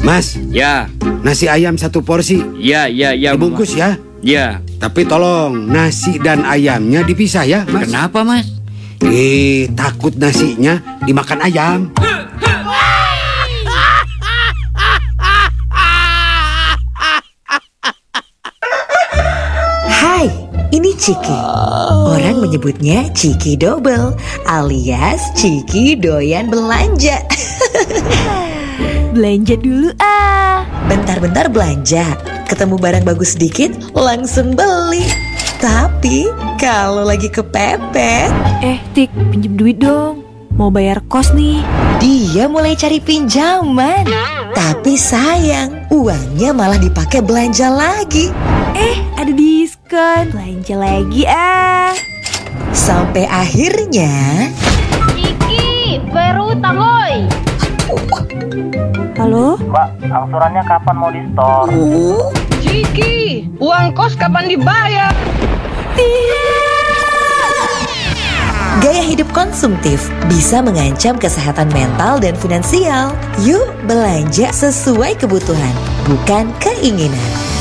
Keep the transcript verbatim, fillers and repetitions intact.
Mas, Ya, nasi ayam satu porsi. ya, ya, ya. Dibungkus ya. Ya. Tapi tolong nasi dan ayamnya dipisah ya, Mas. Kenapa, Mas? Eh, takut nasinya dimakan ayam. Hai, ini Ciki. Orang menyebutnya Ciki Double alias Ciki doyan belanja. Belanja dulu ah. Bentar-bentar belanja, ketemu barang bagus sedikit langsung beli. Tapi kalau lagi kepepet, Eh Tik, pinjem duit dong. Mau bayar kos nih. dia mulai cari pinjaman. Tapi sayang, uangnya malah dipakai belanja lagi. Eh ada diskon. Belanja lagi ah. Sampai akhirnya Iki, baru tahoy. Halo? Mbak, angsurannya kapan mau di-store? Ciki, uang kos kapan dibayar? gaya hidup konsumtif bisa mengancam kesehatan mental dan finansial. Yuk belanja sesuai kebutuhan, bukan keinginan.